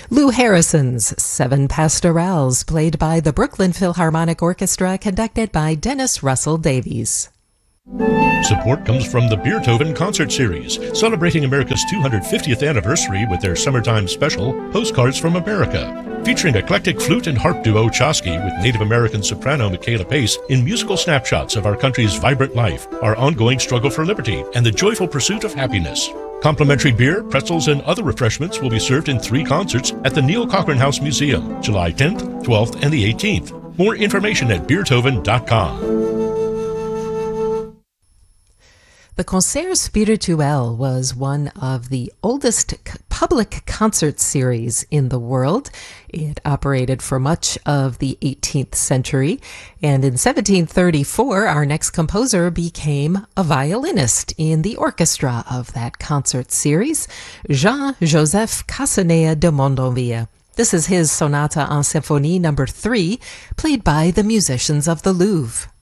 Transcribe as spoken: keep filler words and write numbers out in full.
Lou Harrison's Seven Pastorals, played by the Brooklyn Philharmonic Orchestra, conducted by Dennis Russell Davies. Support comes from the Beethoven Concert Series, celebrating America's two hundred fiftieth anniversary with their summertime special, Postcards from America. Featuring eclectic flute and harp duo Chosky with Native American soprano Michaela Pace in musical snapshots of our country's vibrant life, our ongoing struggle for liberty, and the joyful pursuit of happiness. Complimentary beer, pretzels, and other refreshments will be served in three concerts at the Neil Cochran House Museum, July tenth, twelfth, and the eighteenth. More information at beethoven dot com. The Concert Spirituel was one of the oldest public concert series in the world. It operated for much of the eighteenth century, and in seventeen thirty-four, our next composer became a violinist in the orchestra of that concert series, Jean-Joseph Casanea de Mondonville. This is his Sonata en Symphonie number three, played by the musicians of the Louvre.